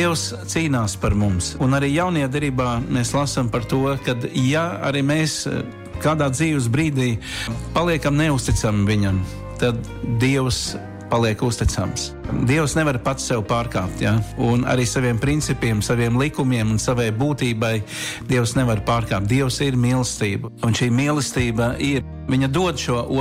Dievs cīnās par mums. Un arī jaunajā derībā mēs lasām par to, ka ja arī mēs kādā dzīves brīdī paliekam neusticami viņam, tad Dievs paliek uzticams. Dievs nevar pats sev pārkāpt, ja? Un arī saviem principiem, saviem likumiem un savai būtībai Dievs nevar pārkāpt. Dievs ir mīlestība, un šī mīlestība viņa dod šo